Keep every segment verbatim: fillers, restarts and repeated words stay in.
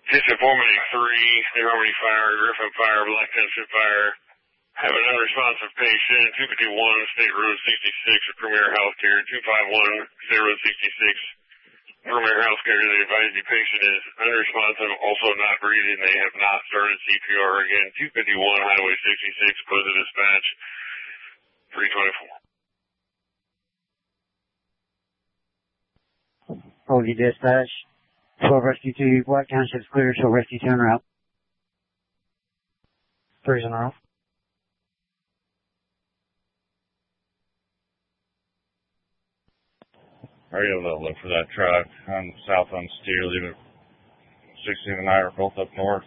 Kitchen Formating three, New Harmony Fire, Griffin Fire, Black Township Fire. Have an unresponsive patient, two fifty-one State Road sixty-six at Premier Healthcare, two fifty-one State Road sixty-six, Premier Healthcare. They advise the patient is unresponsive, also not breathing. They have not started C P R. Again, two fifty-one Highway sixty-six, close the dispatch, three twenty-four. Holy dispatch. twelve Rescue two, Black Township's clear, show Rescue two en route. Three's en route. Are you able to look for that truck on south on Steer, leaving sixteen and I are both up north?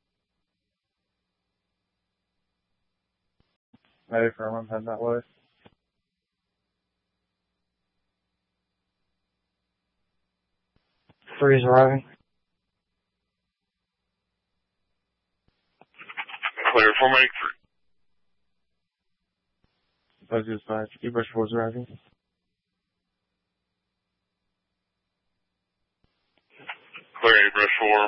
Ready for him, heading that way. Three is arriving. Clear for make three. That's dispatch. E-Brush four is arriving. Clear E-Brush four.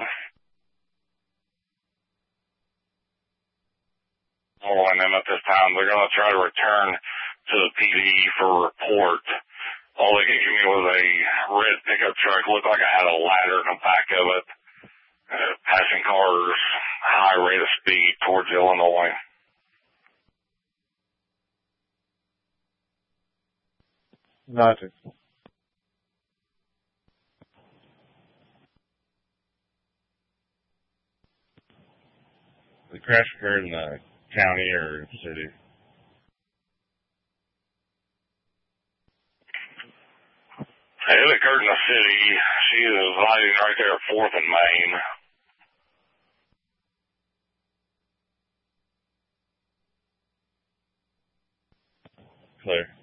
Oh, and then at this time, they're going to try to return to the P D for report. All they could give me was a red pickup truck. Looked like I had a ladder in the back of it. Uh, passing cars, high rate of speed towards Illinois. Nothing. The crash occurred in the county or city? It occurred in the city. She is riding right there at fourth and Main. Clear.